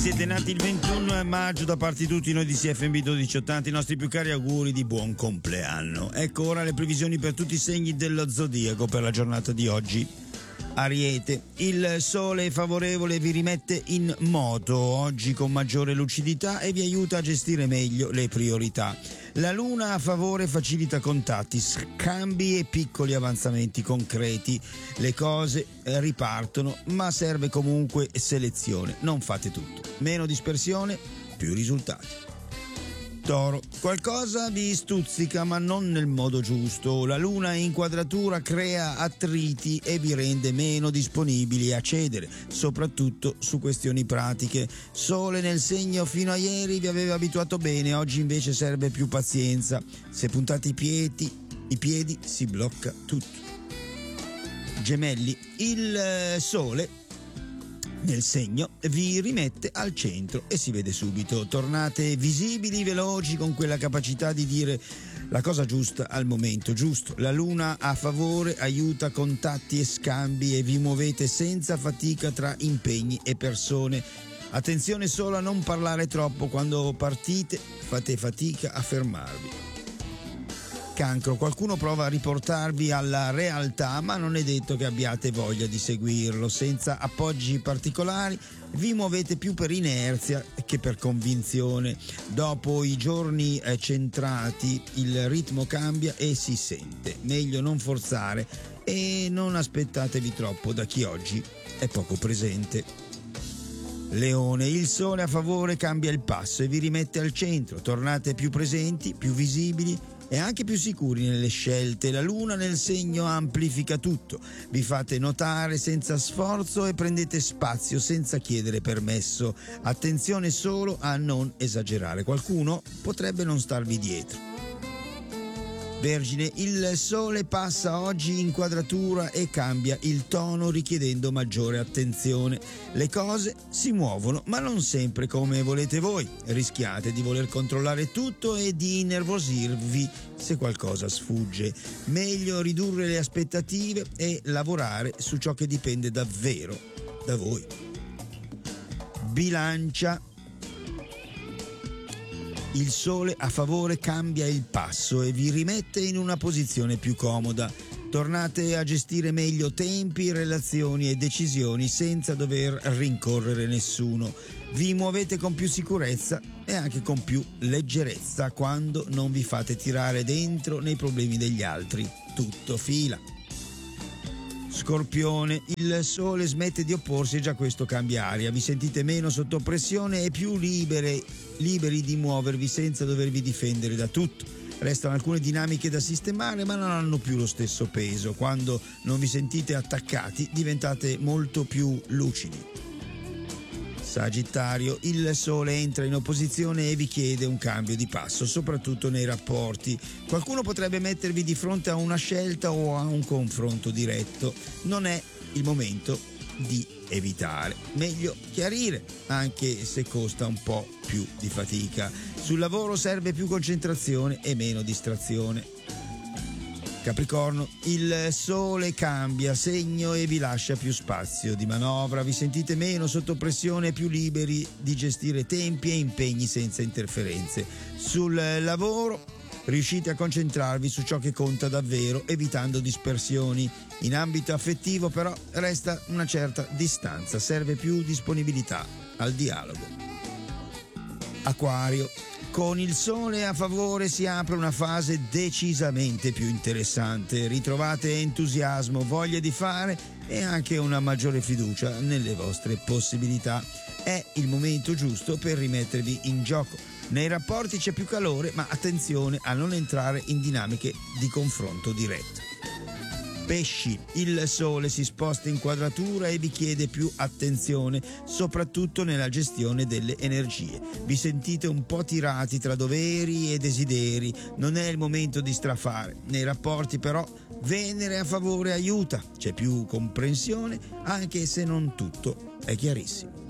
Siete nati il 21 maggio, da parte di tutti noi di CFM 1280, i nostri più cari auguri di buon compleanno. Ecco ora le previsioni per tutti i segni dello zodiaco per la giornata di oggi. Ariete, il sole è favorevole, vi rimette in moto oggi con maggiore lucidità e vi aiuta a gestire meglio le priorità. La luna a favore facilita contatti, scambi e piccoli avanzamenti concreti. Le cose ripartono, ma serve comunque selezione. Non fate tutto. Meno dispersione, più risultati. Toro, qualcosa vi stuzzica ma non nel modo giusto. La luna in quadratura crea attriti e vi rende meno disponibili a cedere, soprattutto su questioni pratiche. Sole nel segno fino a ieri vi aveva abituato bene, oggi invece serve più pazienza. Se puntate i piedi si blocca tutto. Gemelli, il sole nel segno vi rimette al centro e si vede subito. Tornate visibili, veloci, con quella capacità di dire la cosa giusta al momento giusto. La luna a favore aiuta contatti e scambi e vi muovete senza fatica tra impegni e persone. Attenzione solo a non parlare troppo quando partite, fate fatica a fermarvi. Cancro, qualcuno prova a riportarvi alla realtà, ma non è detto che abbiate voglia di seguirlo. Senza appoggi particolari vi muovete più per inerzia che per convinzione. Dopo i giorni centrati il ritmo cambia e si sente. Meglio non forzare e non aspettatevi troppo da chi oggi è poco presente. Leone, il sole a favore cambia il passo e vi rimette al centro. Tornate più presenti, più visibili e anche più sicuri nelle scelte. La luna nel segno amplifica tutto, vi fate notare senza sforzo e prendete spazio senza chiedere permesso. Attenzione solo a non esagerare, qualcuno potrebbe non starvi dietro. Vergine, il sole passa oggi in quadratura e cambia il tono richiedendo maggiore attenzione. Le cose si muovono, ma non sempre come volete voi. Rischiate di voler controllare tutto e di innervosirvi se qualcosa sfugge. Meglio ridurre le aspettative e lavorare su ciò che dipende davvero da voi. Bilancia, il sole a favore cambia il passo e vi rimette in una posizione più comoda. Tornate a gestire meglio tempi, relazioni e decisioni senza dover rincorrere nessuno. Vi muovete con più sicurezza e anche con più leggerezza quando non vi fate tirare dentro nei problemi degli altri. Tutto fila. Scorpione, il sole smette di opporsi e già questo cambia aria. Vi sentite meno sotto pressione e più liberi di muovervi senza dovervi difendere da tutto. Restano alcune dinamiche da sistemare, ma non hanno più lo stesso peso. Quando non vi sentite attaccati, diventate molto più lucidi. Sagittario, il sole entra in opposizione e vi chiede un cambio di passo, soprattutto nei rapporti. Qualcuno potrebbe mettervi di fronte a una scelta o a un confronto diretto. Non è il momento di evitare. Meglio chiarire, anche se costa un po' più di fatica. Sul lavoro serve più concentrazione e meno distrazione. Capricorno, il sole cambia segno e vi lascia più spazio di manovra, vi sentite meno sotto pressione e più liberi di gestire tempi e impegni senza interferenze. Sul lavoro riuscite a concentrarvi su ciò che conta davvero, evitando dispersioni. In ambito affettivo però resta una certa distanza, serve più disponibilità al dialogo. Acquario, con il sole a favore si apre una fase decisamente più interessante. Ritrovate entusiasmo, voglia di fare e anche una maggiore fiducia nelle vostre possibilità. È il momento giusto per rimettervi in gioco. Nei rapporti c'è più calore, ma attenzione a non entrare in dinamiche di confronto diretto. Pesci, il sole si sposta in quadratura e vi chiede più attenzione, soprattutto nella gestione delle energie. Vi sentite un po' tirati tra doveri e desideri, non è il momento di strafare. Nei rapporti però Venere a favore aiuta, c'è più comprensione, anche se non tutto è chiarissimo.